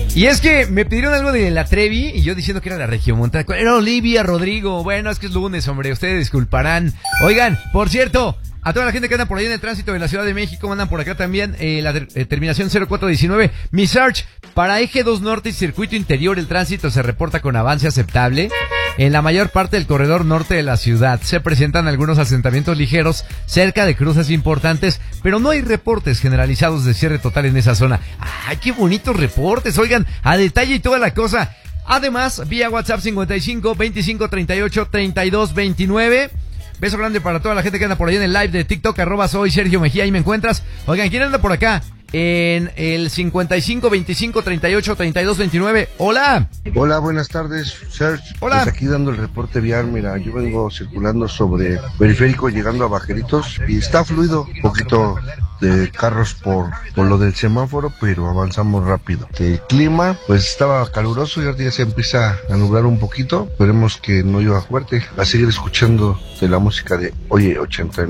Y es que me pidieron algo de la Trevi y yo diciendo que era la Regiomontana. Era Olivia Rodrigo. Bueno, es que es lunes, hombre. Ustedes disculparán. Oigan, por cierto, a toda la gente que anda por ahí en el tránsito de la Ciudad de México, andan por acá también, la terminación 0419. Mi search, para Eje 2 Norte y Circuito Interior, el tránsito se reporta con avance aceptable. En la mayor parte del corredor norte de la ciudad se presentan algunos asentamientos ligeros cerca de cruces importantes, pero no hay reportes generalizados de cierre total en esa zona. ¡Ay, qué bonitos reportes! Oigan, a detalle y toda la cosa. Además, vía WhatsApp 55 25 38 32 29. Beso grande para toda la gente que anda por ahí en el live de TikTok, @soy Sergio Mejía, ahí me encuentras. Oigan, ¿quién anda por acá? En el 55 25 38 32 29. Hola. Hola, buenas tardes, Serge. Hola. Pues aquí dando el reporte vial. Mira, yo vengo circulando sobre Periférico llegando a Bajeritos y está fluido, un poquito de carros por lo del semáforo, pero avanzamos rápido. El clima, pues estaba caluroso y ahora ya se empieza a nublar un poquito. Esperemos que no llueva fuerte. A seguir escuchando de la música de Oye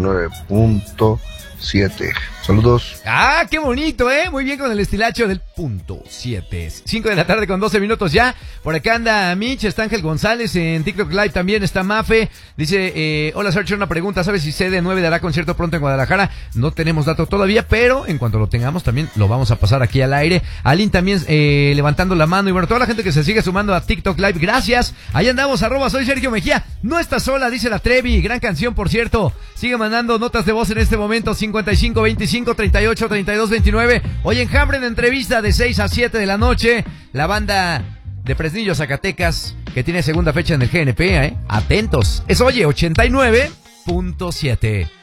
89.7. Saludos. Ah, qué bonito, muy bien con el estilacho del punto 7. 5 de la tarde con 12 minutos ya. Por acá anda Mitch, está Ángel González, en TikTok Live también está Mafe. Dice, hola Sergio, una pregunta, ¿sabes si CD9 dará concierto pronto en Guadalajara? No tenemos dato todavía, pero en cuanto lo tengamos también lo vamos a pasar aquí al aire. Alin también levantando la mano y bueno, toda la gente que se sigue sumando a TikTok Live, gracias. Ahí andamos, @soy Sergio Mejía. No estás sola, dice la Trevi, gran canción por cierto. Sigue mandando notas de voz en este momento, 55 25 38 32 29. Hoy Enjambre en entrevista de 6 a 7 de la noche. La banda de Fresnillo, Zacatecas, que tiene segunda fecha en el GNP, Atentos. Es Oye 89.7.